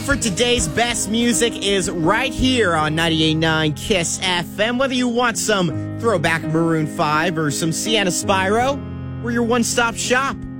For today's best music is right here on 98.9 KISS FM. Whether you want some throwback Maroon 5 or some Sienna Spyro, we're your one-stop shop.